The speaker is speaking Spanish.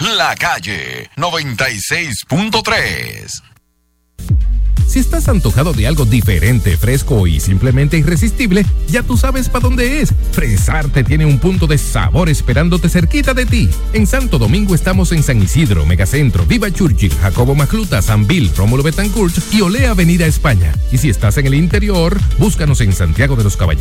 La Calle 96.3. Si estás antojado de algo diferente, fresco y simplemente irresistible, ya tú sabes para dónde es. Fresarte tiene un punto de sabor esperándote cerquita de ti. En Santo Domingo estamos en San Isidro, Megacentro, Viva Churchill, Jacobo Macluta, San Bill, Rómulo Betancourt y Olea Avenida España. Y si estás en el interior, búscanos en Santiago de los Caballeros